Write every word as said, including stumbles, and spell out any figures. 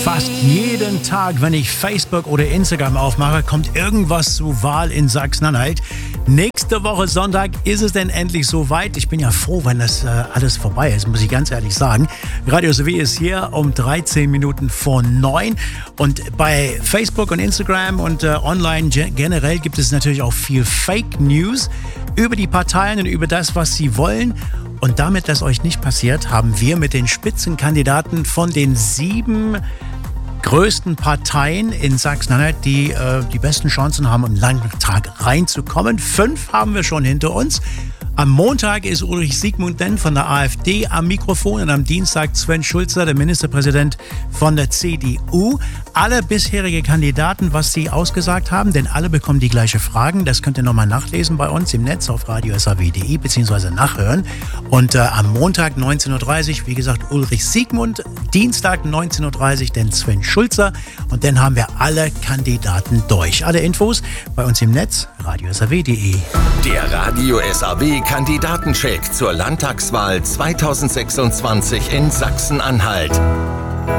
Fast jeden Tag, wenn ich Facebook oder Instagram aufmache, kommt irgendwas zur Wahl in Sachsen-Anhalt. Nächste Woche Sonntag ist es denn endlich soweit. Ich bin ja froh, wenn das äh, alles vorbei ist, muss ich ganz ehrlich sagen. Radio S W ist hier um dreizehn Minuten vor neun. Und bei Facebook und Instagram und äh, online ge- generell gibt es natürlich auch viel Fake News über die Parteien und über das, was sie wollen. Und damit das euch nicht passiert, haben wir mit den Spitzenkandidaten von den sieben größten Parteien in Sachsen-Anhalt, die äh, die besten Chancen haben, im Landtag reinzukommen. Fünf haben wir schon hinter uns. Am Montag ist Ulrich Siegmund denn von der AfD am Mikrofon und am Dienstag Sven Schulze, der Ministerpräsident von der C D U. Alle bisherige Kandidaten, was sie ausgesagt haben, denn alle bekommen die gleiche Fragen. Das könnt ihr nochmal nachlesen bei uns im Netz auf radio s a w punkt d e beziehungsweise nachhören. Und äh, am Montag neunzehn Uhr dreißig, wie gesagt, Ulrich Siegmund. Dienstag neunzehn Uhr dreißig, dann Sven Schulze. Und dann haben wir alle Kandidaten durch. Alle Infos bei uns im Netz, radio s a w punkt d e. Der Radio S A W Kandidatencheck zur Landtagswahl zweitausendsechsundzwanzig in Sachsen-Anhalt.